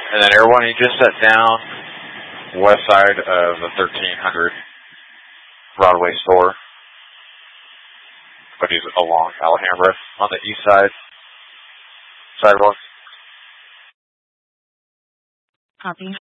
And then everyone, he just sat down west side of the 1300 Broadway store. But he's along Alhambra on the east side sidewalk. Copy.